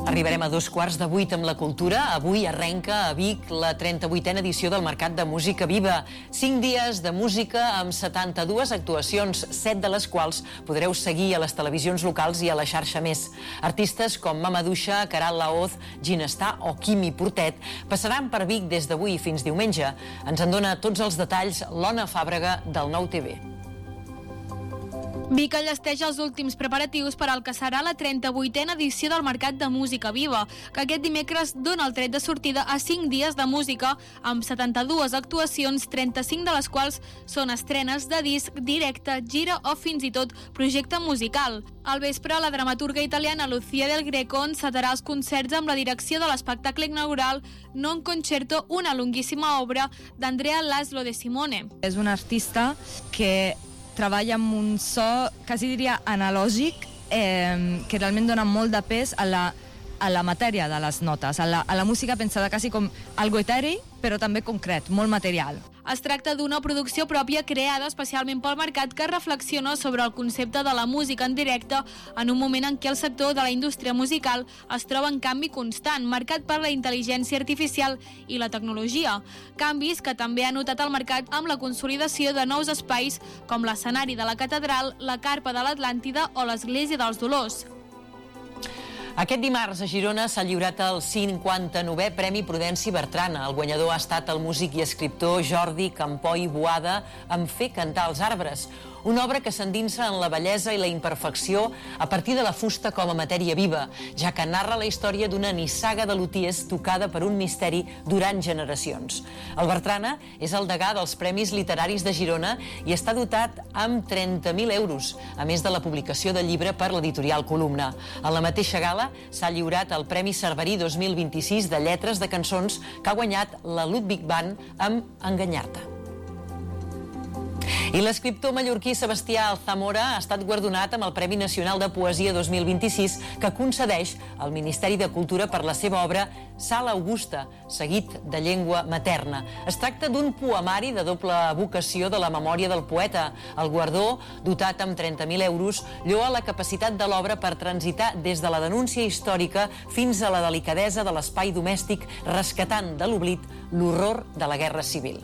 Arribarem a 7:15 amb la cultura. Avui arrenca a Vic la 38a edició del Mercat de Música Viva. 5 dies de música amb 72 actuacions, 7 de les quals podreu seguir a les televisions locals i a la xarxa Més. Artistes com Mamadouxa, Caral Laoz, Ginestar o Quimi Portet passaran per Vic des d'avui fins diumenge. Ens en dona tots els detalls l'Ona Fàbrega del Nou TV. Vic enllesteix els últims preparatius per al que serà la 38a edició del Mercat de Música Viva, que aquest dimecres dona el tret de sortida a 5 dies de música amb 72 actuacions, 35 de les quals són estrenes de disc, directe, gira o fins i tot projecte musical. Al vespre, la dramaturga italiana Lucia Del Greco encetarà els concerts amb la direcció de l'espectacle inaugural Non Concerto, una longuíssima obra d'Andrea Laszlo De Simone. És un artista que treballa amb un so, quasi diria analògic, que realment dona molt de pes a la matèria de les notes, a la música pensada quasi com algo eteri, però també concret, molt material. Es tracta d'una producció pròpia creada especialment pel mercat que reflexiona sobre el concepte de la música en directe en un moment en què el sector de la indústria musical es troba en canvi constant, marcat per la intel·ligència artificial i la tecnologia. Canvis que també ha notat el mercat amb la consolidació de nous espais com l'escenari de la Catedral, la Carpa de l'Atlàntida o l'Església dels Dolors. Aquest dimarts a Girona s'ha lliurat el 59è Premi Prudenci Bertrana. El guanyador ha estat el músic i escriptor Jordi Campoi Boada amb Fer cantar els arbres, una obra que s'endinsa en la bellesa i la imperfecció a partir de la fusta com a matèria viva, ja que narra la història d'una nissaga de lutiers tocada per un misteri durant generacions. El Bertrana és el degà dels Premis Literaris de Girona i està dotat amb 30.000 euros, a més de la publicació del llibre per l'editorial Columna. A la mateixa gala s'ha lliurat el Premi Cerverí 2026 de Lletres de Cançons que ha guanyat la Ludwig Band amb Enganyar-te. I l'escriptor mallorquí Sebastià Alzamora ha estat guardonat amb el Premi Nacional de Poesia 2026 que concedeix el Ministeri de Cultura per la seva obra Sal Augusta, seguit de llengua materna. Es tracta d'un poemari de doble vocació de la memòria del poeta. El guardó, dotat amb 30.000 euros, lloa la capacitat de l'obra per transitar des de la denúncia històrica fins a la delicadesa de l'espai domèstic, rescatant de l'oblit l'horror de la Guerra Civil.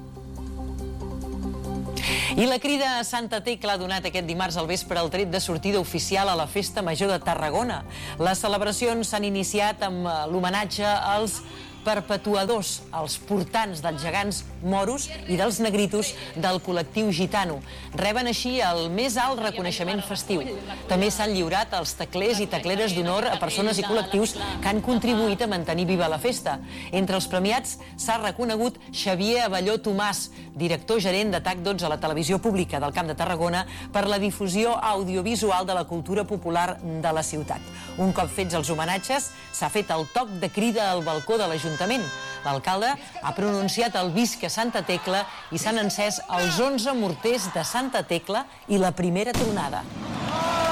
I la Crida a Santa Tecla ha donat aquest dimarts al vespre el tret de sortida oficial a la Festa Major de Tarragona. Les celebracions s'han iniciat amb l'homenatge als perpetuadors, els portants dels gegants moros i dels negritos del col·lectiu gitano. Reben així el més alt reconeixement festiu. També s'han lliurat els teclers i tecleres d'honor a persones i col·lectius que han contribuït a mantenir viva la festa. Entre els premiats s'ha reconegut Xavier Abelló Tomàs, director gerent de TAC12 a la televisió pública del Camp de Tarragona, per la difusió audiovisual de la cultura popular de la ciutat. Un cop fets els homenatges, s'ha fet el toc de crida al balcó de l'Ajuntament. L'alcalde ha pronunciat el Visca Santa Tecla i s'han encès els 11 morters de Santa Tecla i la primera tronada.